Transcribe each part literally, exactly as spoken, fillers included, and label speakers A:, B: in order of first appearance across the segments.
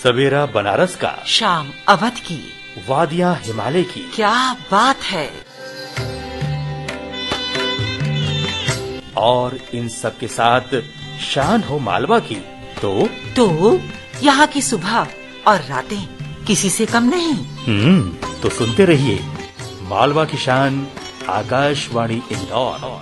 A: सवेरा बनारस का,
B: शाम अवध की,
A: वादियां हिमालय की।
B: क्या बात है।
A: और इन सब के साथ शान हो मालवा की, तो
B: तो यहाँ की सुबह और रातें किसी से कम नहीं।
A: हम्म तो सुनते रहिए मालवा की शान, आकाशवाणी इंदौर।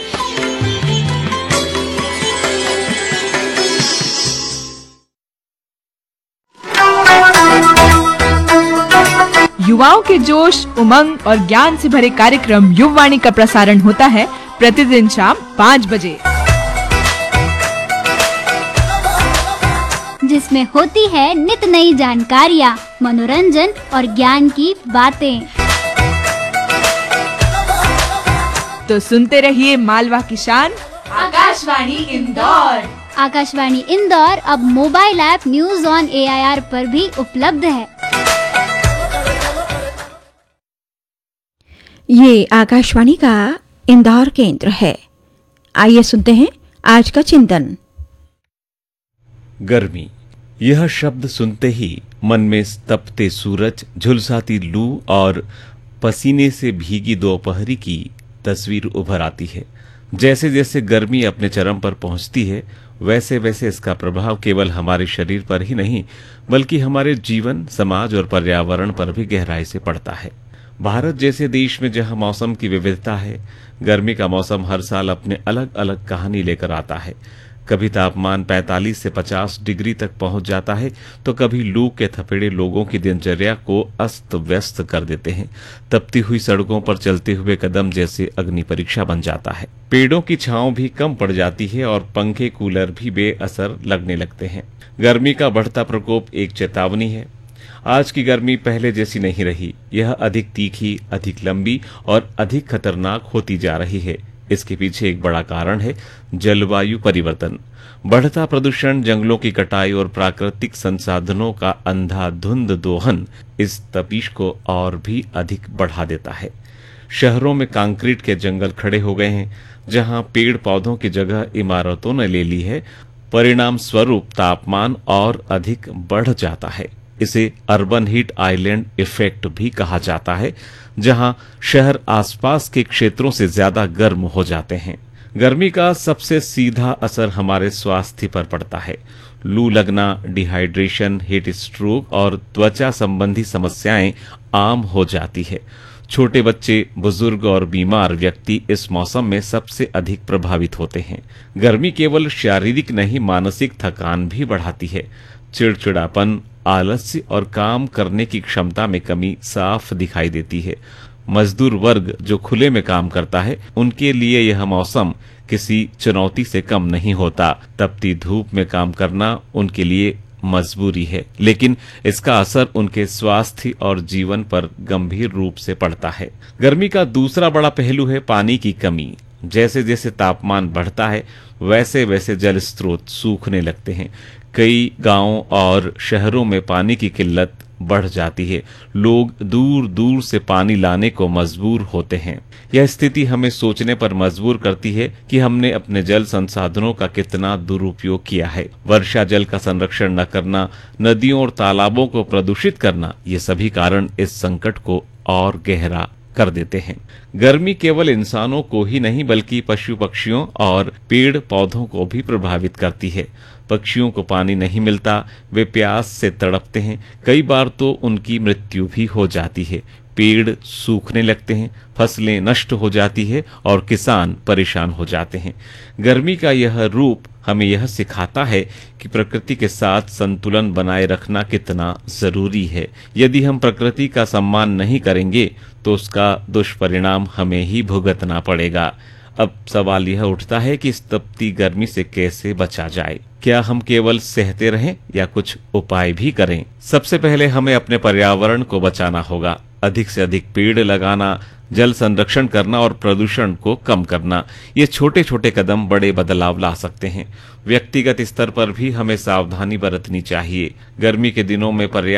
C: युवाओं के जोश, उमंग और ज्ञान से भरे कार्यक्रम युववाणी का प्रसारण होता है प्रतिदिन शाम पाँच बजे,
D: जिसमें होती है नित नई जानकारियाँ, मनोरंजन और ज्ञान की बातें।
C: तो सुनते रहिए मालवा की शान, आकाशवाणी इंदौर।
D: आकाशवाणी इंदौर अब mobile app news on A I R पर भी उपलब्ध है।
E: ये आकाशवाणी का इंदौर केंद्र है। आइए सुनते हैं आज का चिंतन।
F: गर्मी, यह शब्द सुनते ही मन में तपते सूरज, झुलसाती लू और पसीने से भीगी दोपहरी की तस्वीर उभर आती है। जैसे जैसे गर्मी अपने चरम पर पहुंचती है, वैसे वैसे इसका प्रभाव केवल हमारे शरीर पर ही नहीं, बल्कि हमारे जीवन, समाज और पर्यावरण पर भी गहराई से पड़ता है। भारत जैसे देश में जहां मौसम की विविधता है, गर्मी का मौसम हर साल अपने अलग अलग कहानी लेकर आता है। कभी तापमान पैंतालीस से पचास डिग्री तक पहुंच जाता है, तो कभी लू के थपेड़े लोगों की दिनचर्या को अस्त व्यस्त कर देते हैं। तपती हुई सड़कों पर चलते हुए कदम जैसे अग्नि परीक्षा बन जाता है। पेड़ों की छांव भी कम पड़ जाती है और पंखे, कूलर भी बेअसर लगने लगते हैं। गर्मी का बढ़ता प्रकोप एक चेतावनी है। आज की गर्मी पहले जैसी नहीं रही। यह अधिक तीखी, अधिक लंबी और अधिक खतरनाक होती जा रही है। इसके पीछे एक बड़ा कारण है जलवायु परिवर्तन। बढ़ता प्रदूषण, जंगलों की कटाई और प्राकृतिक संसाधनों का अंधाधुंध दोहन इस तपिश को और भी अधिक बढ़ा देता है। शहरों में कंक्रीट के जंगल खड़े हो गए हैं, जहां पेड़ पौधों की जगह इमारतों ने ले ली है। परिणाम स्वरूप तापमान और अधिक बढ़ जाता है। इसे अर्बन हीट आइलैंड इफेक्ट भी कहा जाता है, जहां शहर आसपास के क्षेत्रों से ज्यादा गर्म हो जाते हैं। गर्मी का सबसे सीधा असर हमारे स्वास्थ्य पर पड़ता है। लू लगना, डिहाइड्रेशन, हीट स्ट्रोक और त्वचा संबंधी समस्याएं आम हो जाती है। छोटे बच्चे, बुजुर्ग और बीमार व्यक्ति इस मौसम में सबसे अधिक प्रभावित होते हैं। गर्मी केवल शारीरिक नहीं, मानसिक थकान भी बढ़ाती है। चिड़चिड़ापन, आलस्य और काम करने की क्षमता में कमी साफ दिखाई देती है। मजदूर वर्ग जो खुले में काम करता है, उनके लिए यह मौसम किसी चुनौती से कम नहीं होता। तपती धूप में काम करना उनके लिए मजबूरी है, लेकिन इसका असर उनके स्वास्थ्य और जीवन पर गंभीर रूप से पड़ता है। गर्मी का दूसरा बड़ा पहलू है पानी की कमी। जैसे जैसे तापमान बढ़ता है, वैसे वैसे जल स्रोत सूखने लगते हैं। कई गांवों और शहरों में पानी की किल्लत बढ़ जाती है। लोग दूर दूर से पानी लाने को मजबूर होते हैं। यह स्थिति हमें सोचने पर मजबूर करती है कि हमने अपने जल संसाधनों का कितना दुरुपयोग किया है। वर्षा जल का संरक्षण न करना, नदियों और तालाबों को प्रदूषित करना, ये सभी कारण इस संकट को और गहरा कर देते हैं। गर्मी केवल इंसानों को ही नहीं, बल्कि पशु पक्षियों और पेड़ पौधों को भी प्रभावित करती है। पक्षियों को पानी नहीं मिलता, वे प्यास से तड़पते हैं। कई बार तो उनकी मृत्यु भी हो जाती है। पेड़ सूखने लगते हैं, फसलें नष्ट हो जाती है और किसान परेशान हो जाते हैं। गर्मी का यह रूप हमें यह सिखाता है कि प्रकृति के साथ संतुलन बनाए रखना कितना जरूरी है। यदि हम प्रकृति का सम्मान नहीं करेंगे, तो उसका दुष्परिणाम हमें ही भुगतना पड़ेगा। अब सवाल यह उठता है कि इस तपती गर्मी से कैसे बचा जाए। क्या हम केवल सहते रहें या कुछ उपाय भी करें? सबसे पहले हमें अपने पर्यावरण को बचाना होगा। अधिक से अधिक पेड़ लगाना, जल संरक्षण करना और प्रदूषण को कम करना, ये छोटे छोटे कदम बड़े बदलाव ला सकते हैं। व्यक्तिगत स्तर पर भी हमें सावधानी बरतनी चाहिए। गर्मी के दिनों में पर्याप्त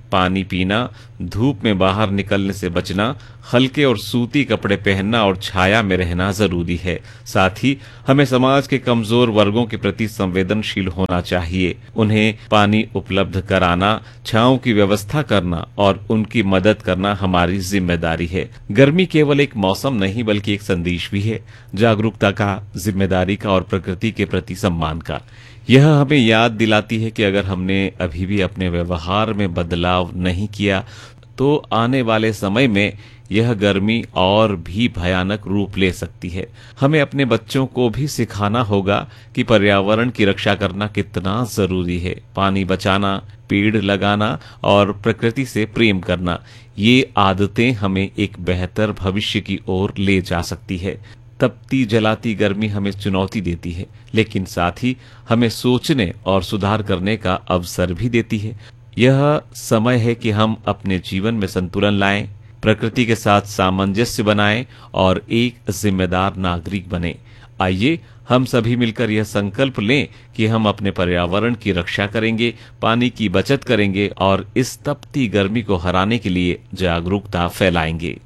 F: पानी पीना, धूप में बाहर निकलने से बचना, हल्के और सूती कपड़े पहनना और छाया में रहना जरूरी है। साथ ही हमें समाज के कमजोर वर्गों के प्रति संवेदनशील होना चाहिए। उन्हें पानी उपलब्ध कराना, छांव की व्यवस्था करना और उनकी मदद करना हमारी जिम्मेदारी है। गर्मी केवल एक मौसम नहीं बल्कि एक संदेश भी है, जागरूकता का, जिम्मेदारी का और प्रकृति के प्रति सम्मान का। यह हमें याद दिलाती है कि अगर हमने अभी भी अपने व्यवहार में बदलाव नहीं किया तो आने वाले समय में यह गर्मी और भी भयानक रूप ले सकती है। हमें अपने बच्चों को भी सिखाना होगा कि पर्यावरण की रक्षा करना कितना जरूरी है। पानी बचाना, पेड़ लगाना और प्रकृति से प्रेम करना, ये आदतें हमें एक बेहतर भविष्य की ओर ले जा सकती है। तपती जलाती गर्मी हमें चुनौती देती है, लेकिन साथ ही हमें सोचने और सुधार करने का अवसर भी देती है। यह समय है कि हम अपने जीवन में संतुलन लाएं, प्रकृति के साथ सामंजस्य बनाएं और एक जिम्मेदार नागरिक बने। आइए हम सभी मिलकर यह संकल्प लें कि हम अपने पर्यावरण की रक्षा करेंगे, पानी की बचत करेंगे और इस तपती गर्मी को हराने के लिए जागरूकता फैलाएंगे।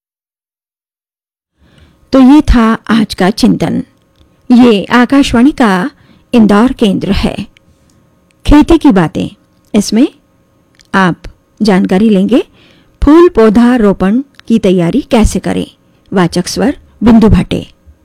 E: तो ये था आज का चिंतन। ये आकाशवाणी का इंदौर केंद्र है। खेती की बातें, इसमें आप जानकारी लेंगे फूल पौधा रोपण की तैयारी कैसे करें। वाचक स्वर बिंदु भाटे।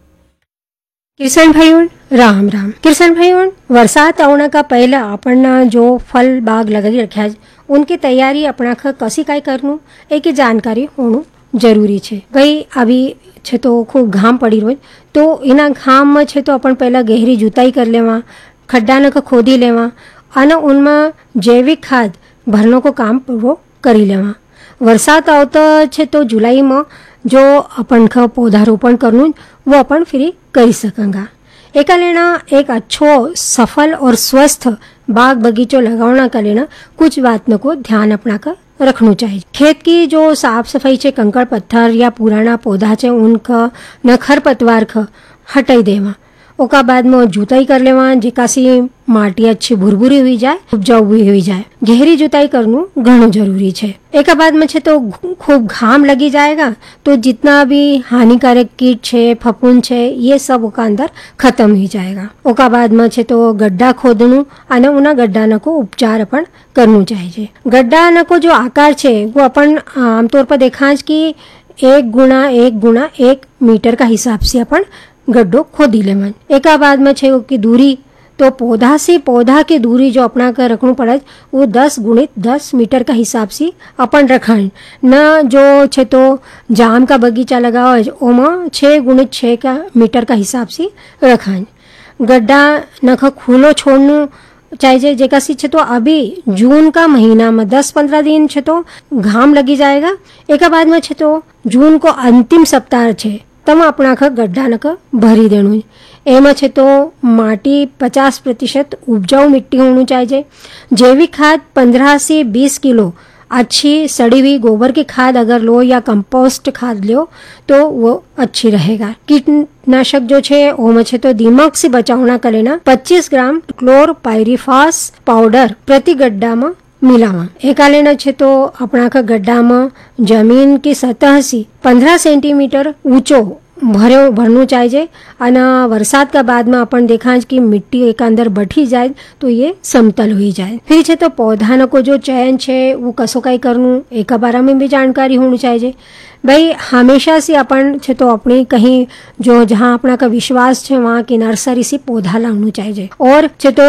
G: किसान भाइयों राम राम। किसान भाइयों, वरसाद आवना का पहला अपन जो फल बाग लगाई रख्या उनकी तैयारी अपना कसी काय करनू एक जानकारी होनू जरूरी है। भाई अभी छे तो खूब घाम पड़ी रोज, तो एना घाम में छे तो अपन पहला गहरी जुताई कर लेवा, खड्डा न खोदी लेवा और उनमें जैविक खाद भरने को काम पूरो करी लेवा। वरसाद आवता छे तो जुलाई में जो अपन का पौधारोपण करनू वो अपन फिर करी सकेंगा। एका लेना एक अच्छो सफल और स्वस्थ बाग बगीचो लगावना का लेना कुछ बात को ध्यान अपना कर रखना चाहिए। खेत की जो साफ सफाई है, कंकड़ पत्थर या पुराना पौधा है उनका न खरपतवार ख हटाई देवा। ओका बाद में जुताई कर लेवा, जेकासी माटी अच्छी भुरभुरी हुई जाए, उपजाऊ भी हुई जाए। गहरी जुताई करनू घणो जरूरी है। एक बाद में छे तो खूब घाम लगी जाएगा तो जितना भी हानिकारक कीट छे, फफूंद छे, ये सब ओका अंदर खत्म हो जाएगा। ओका बाद में छे तो गड्ढा खोदनू और उना गड्ढा न को उपचार अपन करनू चाहिए। गड्ढा न को जो आकार छे वो अपन आमतौर पर देखा कि एक गुना एक गुना एक मीटर का हिसाब से अपन गड्ढो खोदी लेवन। एक बाद में छे की दूरी तो पौधा से पौधा की दूरी जो अपना कर रखना पड़े वो दस गुणित दस मीटर का हिसाब से अपन रखाएं। न जो छे तो जाम का बगीचा लगाओ ओमा छः गुणित छः का मीटर का हिसाब से रखाएं। गड्ढा नख खुलो छोड़नू चाहिए, जेका सी छे तो अभी जून का महीना में दस पंद्रह दिन छे तो घाम लगी जाएगा। एक बाद में छे तो जून को अंतिम सप्ताह छे तम अपना ख गड्ढा नक भरी देणु। एम छे तो माटी पचास प्रतिशत उपजाऊ मिट्टी होनी चाहिए। जैविक खाद पंद्रह से बीस किलो अच्छी सड़ी हुई गोबर की खाद अगर लो या कंपोस्ट खाद लो तो वो अच्छी रहेगा। कीटनाशक जो छे ओम छे तो दीमक से बचावना का लेना पच्चीस ग्राम क्लोरपाइरिफॉस पाउडर प्रति गड्ढा में मिलावा। एका लेना छे तो अपना का गड्ढा में जमीन की सतह से पंद्रह सेंटीमीटर ऊंचो भरे भरनू चाहिए। और वरसाद का बाद में अपन देखा कि मिट्टी एक अंदर बैठी जाए तो ये समतल हो जाए। फिर छे तो पौधा न को जो चयन छे वो कसो काई करनू एक बारे में भी जानकारी होनी चाहिए। भाई हमेशा से अपन छे तो अपनी कहीं जो जहाँ अपना का विश्वास है वहाँ की नर्सरी से पौधा लाना चाहिए। और छे तो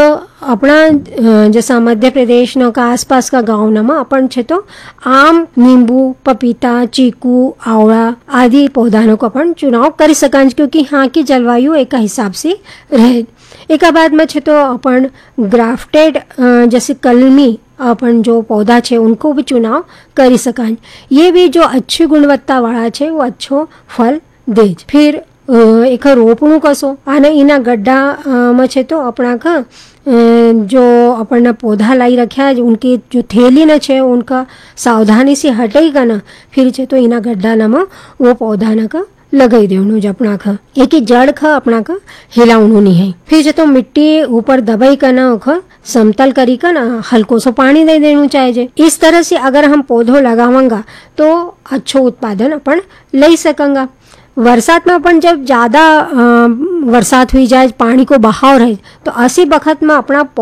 G: अपना जैसा मध्य प्रदेश न का आसपास का गाँव न में अपन छे तो आम, नींबू, पपीता, चीकू, आवड़ा आदि पौधा न को अपन चुनाव कर सकें, क्योंकि यहाँ की जलवायु एक हिसाब से रहे। एक बाद में छे तो अपन ग्राफ्टेड जैसे कलमी अपन जो पौधा छे उनको भी चुनाव कर सकें। ये भी जो अच्छी गुणवत्ता वाला छे वो अच्छो फल दे। फिर एक रोपणू कसो आने इना गड्ढा में छे तो अपना का जो अपन पौधा लाई रखा है उनकी जो थैली न छे उनका सावधानी से हटेगा ना, फिर छे तो इना गड्ढा न में वो पौधा न का लगाई देवनो ज अपना ख एक ही जड़ ख अपना ख हिलाउनु नहीं है। फिर जो तो मिट्टी ऊपर दबाई का ना ख समतल करी का ना हल्को सो पानी दे देनु चाहिए। इस तरह से अगर हम पौधों लगावांगा तो अच्छो उत्पादन अपन ले सकेंगा। बरसात में अपन जब ज्यादा बरसात हुई जाए, पानी को बहाव रहे, तो ऐसी बखत में अपना